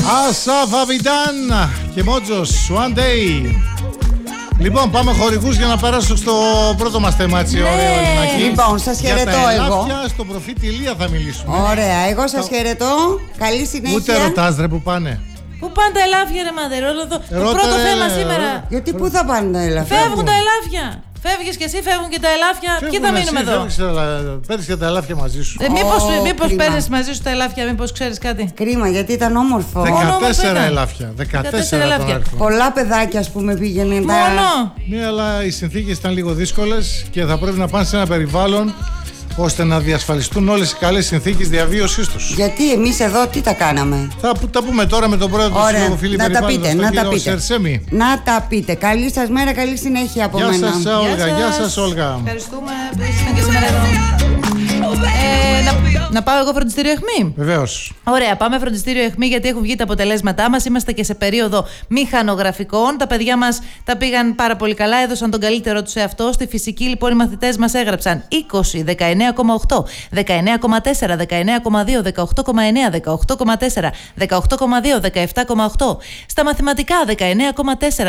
Ασαφ Αβιντάν και Μότζος, One Day. Λοιπόν, πάμε χορηγούς για να περάσω στο πρώτο μας θέμα, έτσι, ωραίο Ελληνάκι. Λοιπόν, σας χαιρετώ εγώ. Για τα στο προφήτη Ηλία θα μιλήσουμε. Ωραία, εγώ σας χαιρετώ. Καλή συνέχεια. Ούτε ρωτάς ρε που πάνε. Πού πάνε τα ελάφια ρε μάδερ, το πρώτο θέμα σήμερα. Γιατί πού θα πάνε τα ελάφια? Φεύγουν τα ελάφια. Φεύγεις και εσύ, φεύγουν και τα ελάφια. Ποιοι θα μείνουμε εδώ? Παίρνεις και τα ελάφια μαζί σου. Μήπως παίρνεις μαζί σου τα ελάφια, μήπως ξέρεις κάτι? Κρίμα, γιατί ήταν όμορφο. 14 ελάφια. 14 ελάφια. Πολλά παιδάκια, ας πούμε, πήγαινε. Μόνο. Ναι, αλλά οι συνθήκες ήταν λίγο δύσκολες και θα πρέπει να πάνε σε ένα περιβάλλον ώστε να διασφαλιστούν όλες οι καλές συνθήκες διαβίωσής τους. Γιατί εμείς εδώ τι τα κάναμε? Θα τα πούμε τώρα με τον πρόεδρο του Συλλόγου Φίλοι Περιβάλλοντος, τον κύριο Σερσέμι. Να τα πείτε. Καλή σας μέρα, καλή συνέχεια από μένα. Γεια σας Όλγα, γεια σας Όλγα. Ευχαριστούμε που ήσασταν και σήμερα εδώ. Να πάω εγώ φροντιστήριο αιχμή. Βεβαίως. Ωραία, πάμε φροντιστήριο αιχμή γιατί έχουν βγει τα αποτελέσματά μας. Είμαστε και σε περίοδο μηχανογραφικών. Τα παιδιά μας τα πήγαν πάρα πολύ καλά, έδωσαν τον καλύτερό τους σε αυτό. Στη φυσική, λοιπόν, οι μαθητές μας έγραψαν 20, 19,8, 19,4, 19,2, 18,9, 18,4, 18,2, 17,8. Στα μαθηματικά, 19,4,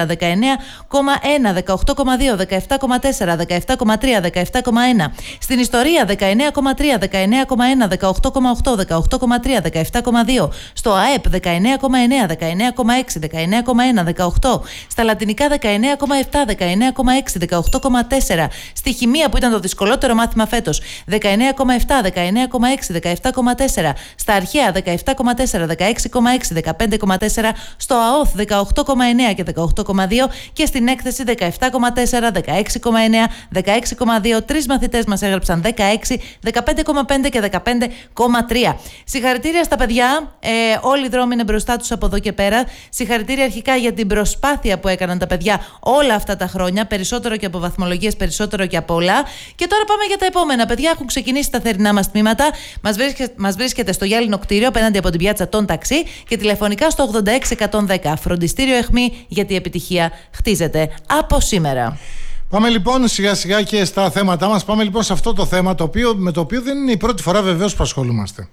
19,1, 18,2, 17,4, 17,3, 17,1. Στην ιστορία, 19,3, 19,1, 18,8, 18,3, 17,2. Στο ΑΕΠ 19,9, 19,6, 19,1, 18. Στα λατινικά 19,7, 19,6, 18,4. Στη χημεία που ήταν το δυσκολότερο μάθημα φέτος 19,7, 19,6, 17,4. Στα αρχαία 17,4, 16,6, 15,4. Στο ΑΟΘ 18,9 και 18,2. Και στην έκθεση 17,4, 16,9, 16,2. Τρεις μαθητές μας έγραψαν 16, 15,5 και 15,3. Συγχαρητήρια στα παιδιά. Όλοι οι δρόμοι είναι μπροστά τους από εδώ και πέρα. Συγχαρητήρια αρχικά για την προσπάθεια που έκαναν τα παιδιά όλα αυτά τα χρόνια. Περισσότερο και από βαθμολογίες, περισσότερο και από όλα. Και τώρα πάμε για τα επόμενα. Παιδιά, έχουν ξεκινήσει τα θερινά μας τμήματα. Μας βρίσκεται στο γυάλινο κτίριο απέναντι από την πιάτσα των ταξί και τηλεφωνικά στο 86110. Φροντιστήριο αιχμή, γιατί η επιτυχία χτίζεται από σήμερα. Πάμε λοιπόν σιγά σιγά και στα θέματά μας. Πάμε λοιπόν σε αυτό το θέμα με το οποίο δεν είναι η πρώτη φορά βεβαίως που ασχολούμαστε.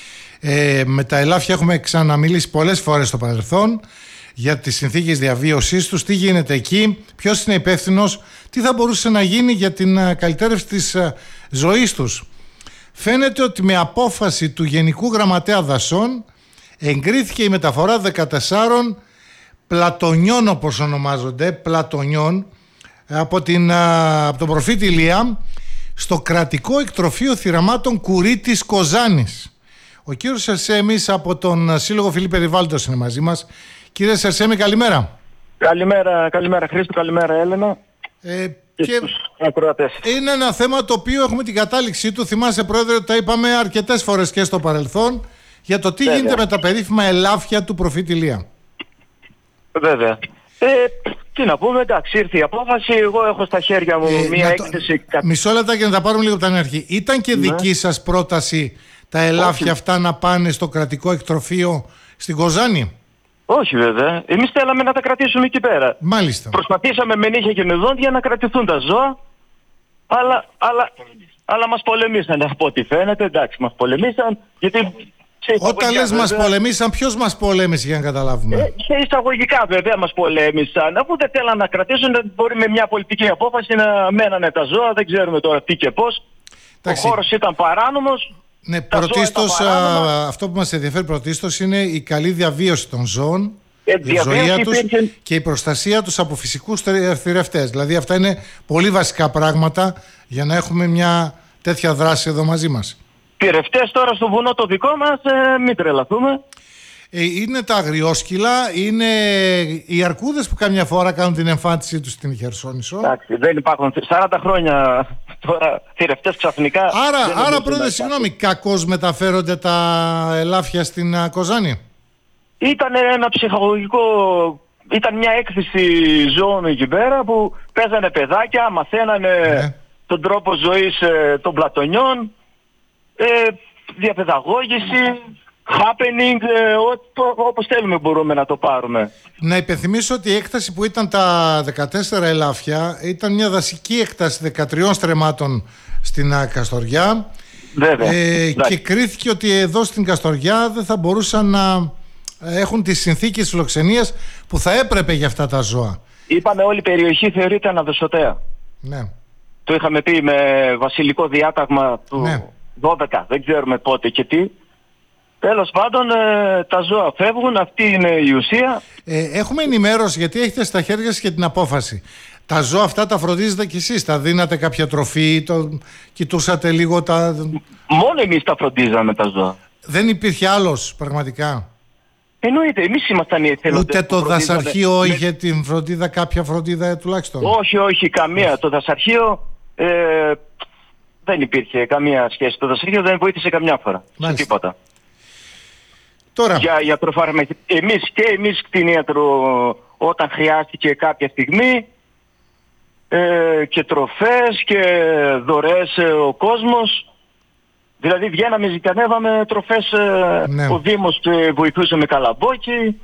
Με τα ελάφια έχουμε ξαναμιλήσει πολλές φορές στο παρελθόν για τις συνθήκες διαβίωσής τους, τι γίνεται εκεί, ποιος είναι υπεύθυνος, τι θα μπορούσε να γίνει για την καλυτέρευση της ζωής τους. Φαίνεται ότι με απόφαση του Γενικού Γραμματέα Δασών εγκρίθηκε η μεταφορά 14 πλατωνιών, όπως ονομάζονται, πλατωνιών, από τον προφήτη Ηλία στο κρατικό εκτροφείο θηραμάτων Κουρίτης Κοζάνης. Ο κύριος Σερσέμις από τον Σύλλογο Φίλοι Περιβάλλοντος είναι μαζί μας. Κύριε Σερσέμι, καλημέρα. Καλημέρα Χρήστο, καλημέρα Έλενα και τους ακροατές. Είναι ένα θέμα το οποίο έχουμε την κατάληξή του. Θυμάσαι, Πρόεδρε, ότι τα είπαμε αρκετές φορές και στο παρελθόν για το τι γίνεται με τα περίφημα ελάφια του προφήτη Ηλία. Βέβαια. Τι να πούμε, εντάξει, ήρθε η απόφαση. Εγώ έχω στα χέρια μου μία έκθεση. Μισό λεπτά και να τα πάρουμε λίγο από την αρχή. Ήταν και δική σας πρόταση τα ελάφια αυτά να πάνε στο κρατικό εκτροφείο στην Κοζάνη? Όχι βέβαια. Εμείς θέλαμε να τα κρατήσουμε εκεί πέρα. Μάλιστα. Προσπαθήσαμε με νύχια και με δόντια να κρατηθούν τα ζώα, αλλά μας πολεμήσαν από ό,τι φαίνεται. Εντάξει, μας πολεμήσαν γιατί... Όταν λες μας πολεμήσαν, ποιος μας πολέμησε για να καταλάβουμε? Σε εισαγωγικά βέβαια μας πολέμησαν. Αφού δεν θέλαν να κρατήσουν, μπορεί με μια πολιτική απόφαση να μένανε τα ζώα, δεν ξέρουμε τώρα τι και πώς. Ο χώρος ήταν παράνομος. Ναι, πρωτίστως, αυτό που μας ενδιαφέρει πρωτίστως είναι η καλή διαβίωση των ζώων, η ζωία τους και η προστασία τους από φυσικούς θηρευτές. Δηλαδή αυτά είναι πολύ βασικά πράγματα για να έχουμε μια τέτοια δράση εδώ μαζί μας. Θηρευτές τώρα στο βουνό το δικό μας, μην τρελαθούμε. Είναι τα αγριόσκυλα, είναι οι αρκούδες που καμιά φορά κάνουν την εμφάνισή τους στην Χερσόνησο. Εντάξει, δεν υπάρχουν 40 χρόνια τώρα θηρευτές ξαφνικά. Άρα Πρόεδρε, συγγνώμη, κακώς μεταφέρονται τα ελάφια στην Κοζάνη? Ήταν ένα ψυχολογικό, ήταν μια έκθεση ζώων εκεί πέρα που παίζανε παιδάκια, μαθαίνανε τον τρόπο ζωής των πλατωνιών, διαπαιδαγώγηση, happening, όπως θέλουμε μπορούμε να το πάρουμε. Να υπενθυμίσω ότι η έκταση που ήταν τα 14 ελάφια ήταν μια δασική έκταση 13 στρεμμάτων στην Καστοριά. Βέβαια. Και κρίθηκε ότι εδώ στην Καστοριά δεν θα μπορούσαν να έχουν τις συνθήκες φιλοξενίας που θα έπρεπε για αυτά τα ζώα. Είπαμε όλη η περιοχή θεωρείται αναδοσωτέα. Ναι. Το είχαμε πει με βασιλικό διάταγμα του 12, δεν ξέρουμε πότε και τι. Τέλος πάντων, τα ζώα φεύγουν, αυτή είναι η ουσία. Έχουμε ενημέρωση, γιατί έχετε στα χέρια σας και την απόφαση. Τα ζώα αυτά τα φροντίζετε κι εσείς, τα δίνατε κάποια τροφή, κοιτούσατε λίγο τα... Μόνο εμείς τα φροντίζαμε τα ζώα. Δεν υπήρχε άλλος πραγματικά? Εννοείται, εμείς ήμασταν οι εθελοντές. Ούτε το δασαρχείο είχε την φροντίδα, κάποια φροντίδα τουλάχιστον? Όχι, καμία. Το δασαρχείο δεν υπήρχε καμία σχέση. Το δασαρχείο δεν βοήθησε καμιά φορά. Σε τίποτα. Τώρα. Για προφάρμακα. Εμείς κτηνίατρο, όταν χρειάστηκε κάποια στιγμή, και τροφές και δωρεές ο κόσμος. Δηλαδή βγαίναμε, ζητανεύαμε τροφές, ο Δήμος βοηθούσε με καλαμπόκι.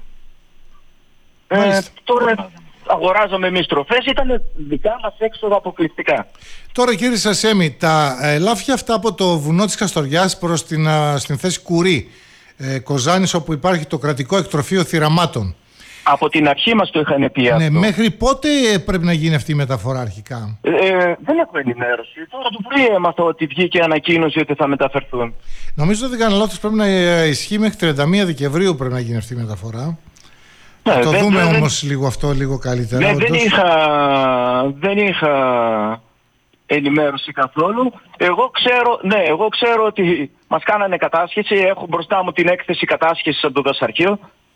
Τώρα αγοράζαμε εμείς τροφές, ήταν δικά μας έξοδα αποκλειστικά. Τώρα κύριε Σασέμι, τα ελάφια αυτά από το βουνό της Καστοριάς προς την θέση Κουρί, Κοζάνης, όπου υπάρχει το κρατικό εκτροφείο θηραμάτων. Από την αρχή μας το είχαν πει αυτό. Μέχρι πότε πρέπει να γίνει αυτή η μεταφορά αρχικά? Δεν έχω ενημέρωση. Τώρα το πρωί έμαθα ότι βγήκε ανακοίνωση ότι θα μεταφερθούν. Νομίζω ότι δεν κάνω λάθος, πρέπει να ισχύει μέχρι 31 Δεκεμβρίου πρέπει να γίνει αυτή η μεταφορά. Θα το δούμε όμως λίγο αυτό λίγο καλύτερα. Δεν είχα ενημέρωση καθόλου. Εγώ ξέρω ότι μας κάνανε κατάσχεση. Έχω μπροστά μου την έκθεση κατάσχεσης από το δασαρχείο.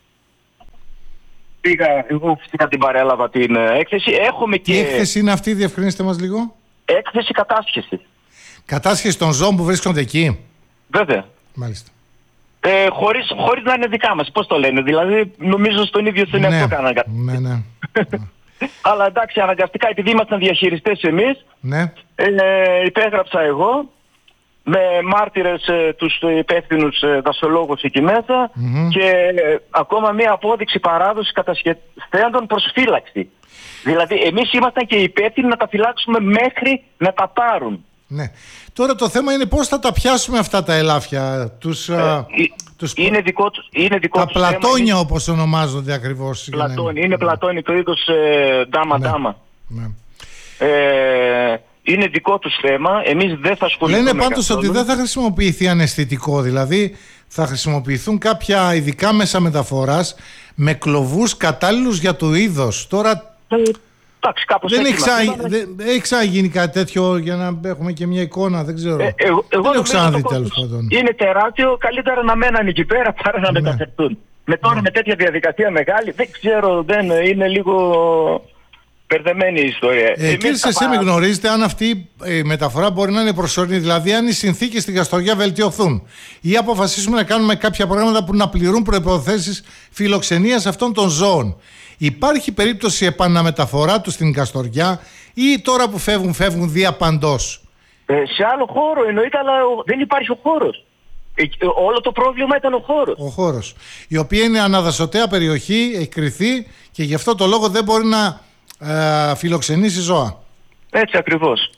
Εγώ φυσικά την παρέλαβα την έκθεση. Τι έκθεση είναι αυτή, διευκρινίστε μας λίγο? Έκθεση κατάσχεση. Κατάσχεση των ζώων που βρίσκονται εκεί? Βέβαια. Μάλιστα. Χωρίς να είναι δικά μας, πώς το λένε, δηλαδή νομίζω στον ίδιο τον εαυτό κάναν κάτι. Ναι. Αλλά εντάξει, αναγκαστικά, επειδή ήμασταν διαχειριστές εμείς, υπέγραψα εγώ με μάρτυρες τους υπεύθυνους δασολόγους εκεί μέσα και ακόμα μία απόδειξη παράδοση κατασχεθέντων προς φύλαξη. Δηλαδή εμείς ήμασταν και υπεύθυνοι να τα φυλάξουμε μέχρι να τα πάρουν. Ναι. Τώρα το θέμα είναι πώς θα τα πιάσουμε αυτά τα ελάφια, είναι δικό τους τα πλατόνια θέμα, όπως ονομάζονται ακριβώς. Είναι πλατόνι, το είδος ντάμα. Ναι. Είναι δικό τους θέμα, εμείς δεν θα ασχοληθούμε. Λένε πάντως ότι δεν θα χρησιμοποιηθεί αναισθητικό, δηλαδή θα χρησιμοποιηθούν κάποια ειδικά μέσα μεταφοράς με κλωβούς κατάλληλους για το είδος. Τώρα δεν έχει ξαναγίνει κάτι τέτοιο, για να έχουμε και μια εικόνα, δεν ξέρω. Δεν έχω ξαναδεί τέλος πάντων. Είναι τεράστιο, καλύτερα να μέναν εκεί πέρα παρά να μεταφερθούν. Με τέτοια διαδικασία μεγάλη, δεν ξέρω, είναι λίγο μπερδεμένη η ιστορία. Κύριε Σασέμι, γνωρίζετε αν αυτή η μεταφορά μπορεί να είναι προσωρινή, δηλαδή αν οι συνθήκες στην Καστοριά βελτιωθούν ή αποφασίσουμε να κάνουμε κάποια προγράμματα που να πληρούν προϋποθέσεις φιλοξενίας αυτών των ζώων. Υπάρχει περίπτωση επαναμεταφορά του στην Καστοριά ή τώρα που φεύγουν διαπαντός? Σε άλλο χώρο εννοείται, αλλά δεν υπάρχει ο χώρος. Όλο το πρόβλημα ήταν ο χώρος. Ο χώρος. Η οποία είναι αναδασωτέα περιοχή, έχει κριθεί και γι' αυτό το λόγο δεν μπορεί να φιλοξενήσει ζώα. Έτσι ακριβώς.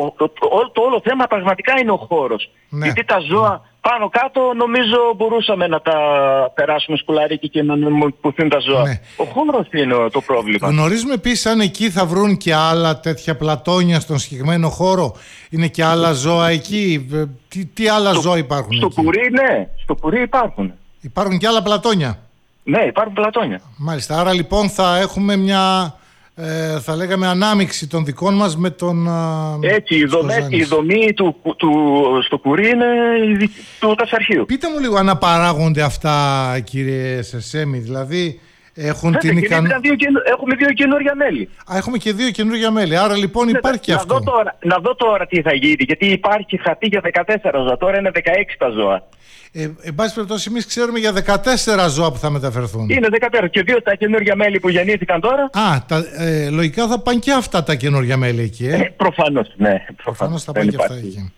Το όλο θέμα πραγματικά είναι ο χώρος. Γιατί τα ζώα πάνω κάτω νομίζω μπορούσαμε να τα περάσουμε σκουλαρίκι και να νομιμοποιηθούν τα ζώα. Ο χώρος είναι το πρόβλημα. Γνωρίζουμε επίσης αν εκεί θα βρουν και άλλα τέτοια πλατόνια στον συγκεκριμένο χώρο? Είναι και άλλα ζώα εκεί? Τι άλλα ζώα υπάρχουν στο εκεί? Κουρί, ναι. Στο Κουρί υπάρχουν. Υπάρχουν και άλλα πλατόνια? Ναι, υπάρχουν πλατόνια. Μάλιστα. Άρα λοιπόν θα έχουμε μια... θα λέγαμε ανάμειξη των δικών μας με τον... Έτσι, η δομή στο Κουρί είναι του δασαρχείου. Πείτε μου λίγο, αναπαράγονται αυτά, κύριε Σασέμι, δηλαδή έχουν την ικανότητα... Έχουμε 2 καινούργια μέλη. Έχουμε και 2 καινούργια μέλη, άρα λοιπόν υπάρχει και αυτό. Να δω τώρα τι θα γίνει, γιατί υπάρχει χαρτί για 14 ζώα, τώρα είναι 16 τα ζώα. Εν πάση περιπτώσει, εμείς ξέρουμε για 14 ζώα που θα μεταφερθούν. Είναι 14 και 2 τα καινούργια μέλη που γεννήθηκαν τώρα. Λογικά θα πάνε και αυτά τα καινούργια μέλη εκεί. Προφανώς, ναι. Προφανώς θα πάνε και αυτά εκεί.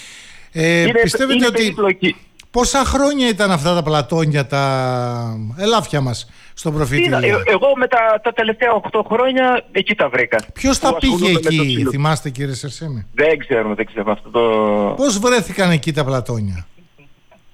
Πιστεύετε ότι πόσα χρόνια ήταν αυτά τα πλατόνια, τα ελάφια μας στο προφητήλιο? Εγώ με τα τελευταία 8 χρόνια εκεί τα βρήκα. Ποιος τα πήγε εκεί, θυμάστε κύριε Σασέμι? Δεν ξέρουμε αυτό το... Πώς βρέθηκαν εκεί τα πλατόνια?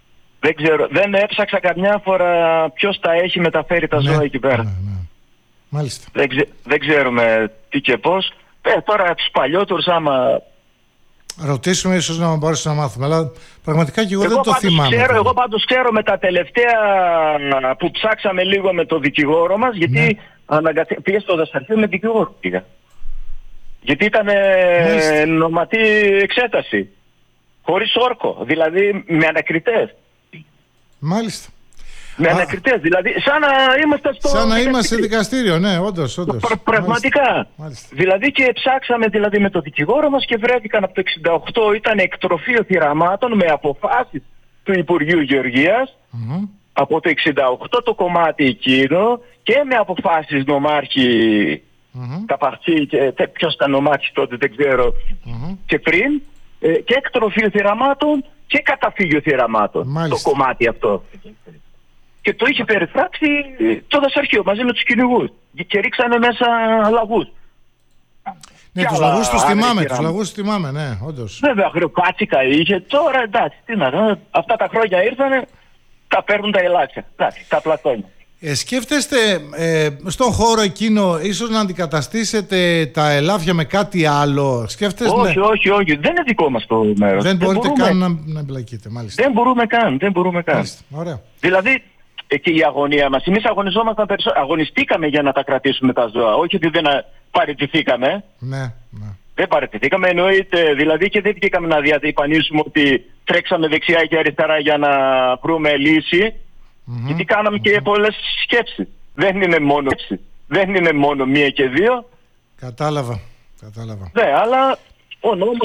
Δεν ξέρω, δεν έψαξα καμιά φορά ποιος τα έχει μεταφέρει τα ζώα εκεί πέρα. Ναι. Μάλιστα. Δεν ξέρουμε τι και πώς. Τώρα τους παλιότερους άμα... Ρωτήσουμε, ίσως να μπορέσουμε να μάθουμε, αλλά πραγματικά και εγώ δεν το θυμάμαι. Εγώ πάντως ξέρω με τα τελευταία που ψάξαμε λίγο με το δικηγόρο μας, γιατί πήγα στο δασαρχείο με δικηγόρο πήγα. Γιατί ήταν νοματή εξέταση, χωρίς όρκο, δηλαδή με ανακριτές. Μάλιστα. Με ανακριτές, δηλαδή σαν να είμαστε σε δικαστήριο, ναι, όντως. Πραγματικά. Μάλιστα. Δηλαδή και ψάξαμε δηλαδή με το δικηγόρο μας και βρέθηκαν από το 68 ήταν εκτροφείο θυραμάτων με αποφάσεις του Υπουργείου Γεωργίας, από το 68 το κομμάτι εκείνο και με αποφάσεις νομάρχη Καπαρτσί και ποιος ήταν νομάρχης τότε δεν ξέρω και πριν, και εκτροφείο θυραμάτων και καταφύγιο θυραμάτων. Μάλιστα. Το κομμάτι αυτό. Και το είχε περιφράξει το δασαρχείο μαζί με τους κυνηγούς και ρίξανε μέσα λαγούς. Ναι, τους λαγούς τους θυμάμαι, ναι, όντως. Βέβαια, αγριοπάτσικα είχε, τώρα εντάξει, τι να κάνω, αυτά τα χρόνια ήρθανε, τα παίρνουν τα ελάξια, εντάξει, τα πλατώνια. Σκέφτεστε στον χώρο εκείνο ίσως να αντικαταστήσετε τα ελάφια με κάτι άλλο? Σκέφτεστε? Όχι, δεν είναι δικό μας το μέρος. Δεν μπορείτε καν να εμπλακείτε, μάλιστα. Δεν μπορούμε καν. Μάλιστα, ωραία. Δηλαδή, και η αγωνία μας, εμείς αγωνιζόμασταν αγωνιστήκαμε για να τα κρατήσουμε τα ζώα, όχι ότι δεν παραιτηθήκαμε. Ναι. Δεν παραιτηθήκαμε, εννοείται, δηλαδή και δεν βγήκαμε να διατυπανίσουμε ότι τρέξαμε δεξιά και αριστερά για να βρούμε λύση. Γιατί κάναμε και πολλές σκέψεις. Δεν είναι μόνο μία και δύο. Κατάλαβα. Ναι, αλλά ο νόμος